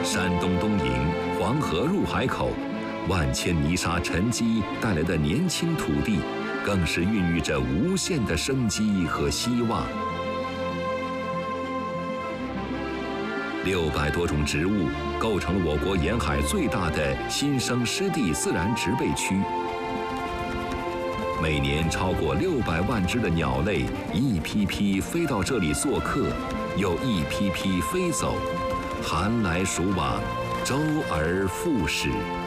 山东东营、黄河入海口，万千泥沙沉积带来的年轻土地，更是孕育着无限的生机和希望。600多种植物构成了我国沿海最大的新生湿地自然植被区。每年超过600万只的鸟类一批批飞到这里做客，又一批批飞走，寒来暑往，周而复始。